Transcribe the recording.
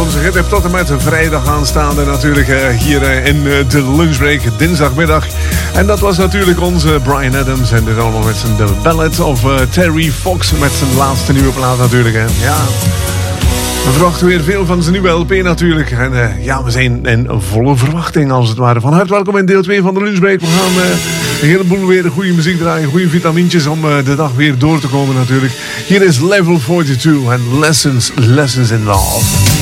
onze hit tot en met vrijdag aanstaande natuurlijk hier in de lunchbreak dinsdagmiddag. En dat was natuurlijk onze Bryan Adams en dit allemaal met zijn The Ballad of Terry Fox met zijn laatste nieuwe plaat natuurlijk. Hè. Ja. We verwachten weer veel van zijn nieuwe LP natuurlijk. En ja, we zijn in volle verwachting als het ware. Van harte welkom in deel 2 van de lunchbreak. We gaan een heleboel weer goede muziek draaien. Goede vitamintjes om de dag weer door te komen natuurlijk. Hier is Level 42 en Lessons in Love.